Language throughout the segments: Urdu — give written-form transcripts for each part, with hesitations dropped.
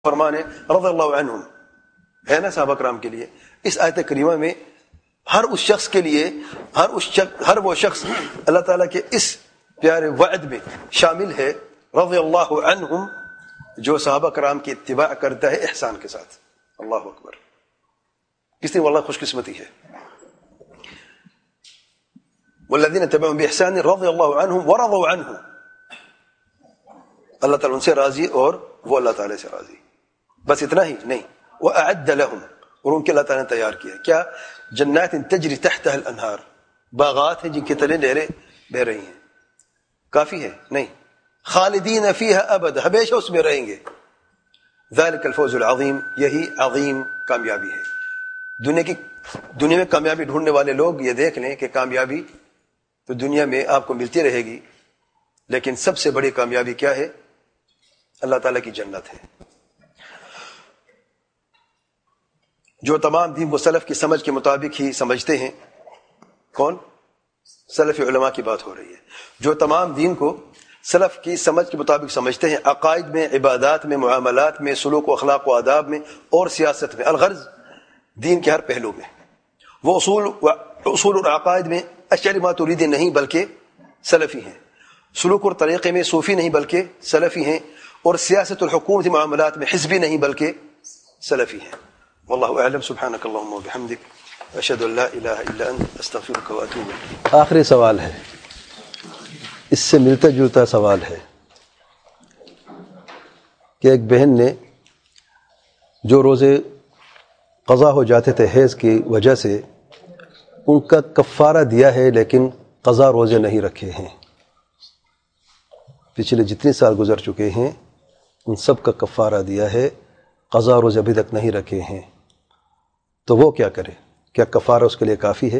فرمان ہے رضی اللہ عنہم ہے نا صحابہ کرام کے لیے. اس آیت کریمہ میں ہر اس شخص کے لیے ہر وہ شخص اللہ تعالیٰ کے اس پیارے وعد میں شامل ہے رضی اللہ عنہم جو صحابہ کرام کی اتباع کرتا ہے احسان کے ساتھ. اللہ اکبر, کتنی واللہ خوش قسمتی ہے. والذین تبعهم بإحسان رضی اللہ عنہم ورضوا عنہ, اللہ تعالیٰ ان سے راضی اور وہ اللہ تعالیٰ سے راضی. بس اتنا ہی نہیں, وأعد لهم, اور ان کے اللہ تعالیٰ نے تیار کیا کیا, جنات تجری تحتها الانہار, باغات ہیں جن کے تلے نہریں بہ رہی ہیں. کافی ہے نہیں, خالدین فیہا ابدا, ہمیشہ اس میں رہیں گے. ذالک الفوز العظیم, یہی عظیم کامیابی ہے. دنیا میں کامیابی ڈھونڈنے والے لوگ یہ دیکھ لیں کہ کامیابی تو دنیا میں آپ کو ملتی رہے گی, لیکن سب سے بڑی کامیابی کیا ہے؟ اللہ تعالیٰ کی جنت ہے. جو تمام دین کو سلف کی سمجھ کے مطابق ہی سمجھتے ہیں. کون؟ سلف علماء کی بات ہو رہی ہے. جو تمام دین کو سلف کی سمجھ کے مطابق سمجھتے ہیں, عقائد میں, عبادات میں, معاملات میں, سلوک و اخلاق و آداب میں اور سیاست میں, الغرض دین کے ہر پہلو میں. وہ اصول اور عقائد میں اشعری ماتریدی نہیں بلکہ سلفی ہیں. سلوک اور طریقے میں صوفی نہیں بلکہ سلفی ہیں. اور سیاست الحکومتی معاملات میں حزبی نہیں بلکہ سلفی ہیں. واللہ اعلم. سبحانک اللہم وبحمدک, اشہد ان لا الہ الا انت, استغفرک واتوب الیک. آخری سوال ہے, اس سے ملتا جلتا سوال ہے کہ ایک بہن نے جو روزے قضا ہو جاتے تھے حیض کی وجہ سے, ان کا کفارہ دیا ہے لیکن قضا روزے نہیں رکھے ہیں. پچھلے جتنے سال گزر چکے ہیں ان سب کا کفارہ دیا ہے, قضا روزے ابھی تک نہیں رکھے ہیں. تو وہ کیا کرے؟ کیا کفارہ اس کے لیے کافی ہے؟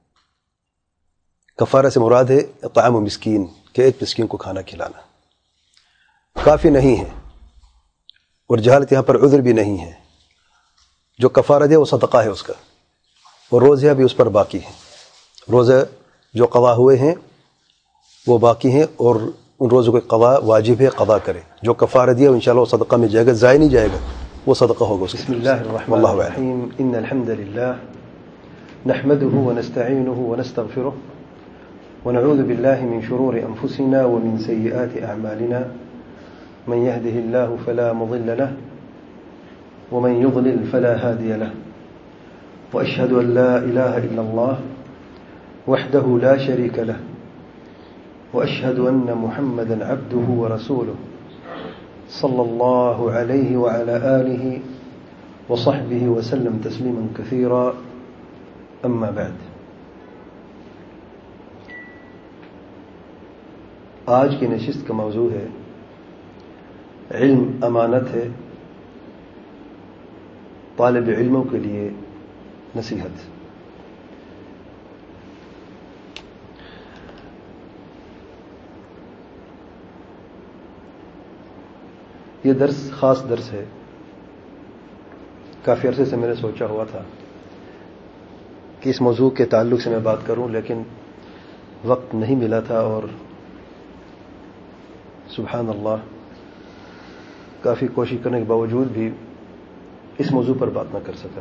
کفارہ سے مراد ہے اطعام مسکین, کہ ایک مسکین کو کھانا کھلانا. کافی نہیں ہے, اور جہالت یہاں پر عذر بھی نہیں ہے. جو کفارہ دے وہ صدقہ ہے اس کا, اور روزہ بھی اس پر باقی ہے. روزہ جو قضا ہوئے ہیں وہ باقی ہیں, اور ان روزوں کو قضا واجب ہے, قضا کرے. جو کفارہ دیا انشاءاللہ وہ صدقہ میں جائے گا, ضائع نہیں جائے گا, وہ صدقہ ہوگا. بسم اللہ الرحمن الرحیم. ان الحمد للہ نحمده ونستعینه ونستغفره ونعوذ بالله من شرور انفسنا ومن سیئات اعمالنا, من يهده الله فلا مضل له ومن يضلل فلا هادي له, واشهد ان لا اله الا الله وحده لا شريك له, واشهد ان محمدا عبده ورسوله صلى الله عليه وعلى آله وصحبه وسلم تسليما كثيرا. أما بعد, آج کی نشست کا موضوع ہے علم امانت ہے, طالب علموں کے لیے نصیحت. یہ درس خاص درس ہے. کافی عرصے سے میں نے سوچا ہوا تھا کہ اس موضوع کے تعلق سے میں بات کروں, لیکن وقت نہیں ملا تھا, اور سبحان اللہ کافی کوشش کرنے کے باوجود بھی اس موضوع پر بات نہ کر سکا.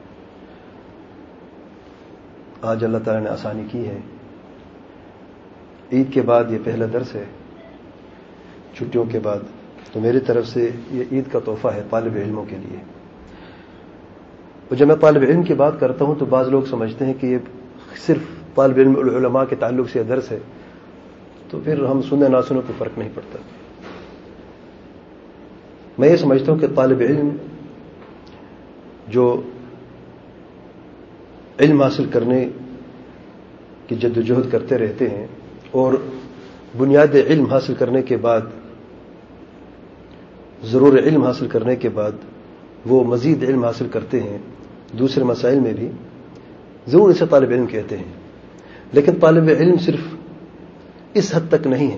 آج اللہ تعالی نے آسانی کی ہے. عید کے بعد یہ پہلا درس ہے, چھٹیوں کے بعد, تو میری طرف سے یہ عید کا تحفہ ہے طالب علموں کے لیے. اور جب میں طالب علم کی بات کرتا ہوں تو بعض لوگ سمجھتے ہیں کہ یہ صرف طالب علم علماء کے تعلق سے درس ہے, تو پھر ہم سننے نہ سننے کو فرق نہیں پڑتا. میں یہ سمجھتا ہوں کہ طالب علم جو علم حاصل کرنے کی جد و جہد کرتے رہتے ہیں, اور بنیاد علم حاصل کرنے کے بعد, ضرور علم حاصل کرنے کے بعد وہ مزید علم حاصل کرتے ہیں دوسرے مسائل میں بھی, ضرور اسے طالب علم کہتے ہیں. لیکن طالب علم صرف اس حد تک نہیں ہے.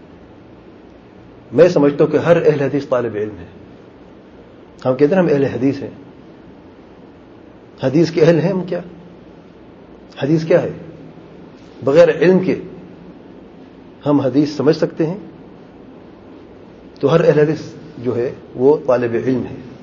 میں سمجھتا ہوں کہ ہر اہل حدیث طالب علم ہے. ہم کہتے ہیں ہم اہل حدیث ہیں, حدیث کے اہل ہیں ہم. کیا حدیث کیا ہے؟ بغیر علم کے ہم حدیث سمجھ سکتے ہیں؟ تو ہر اہل حدیث جو ہے وہ طالب علم ہے.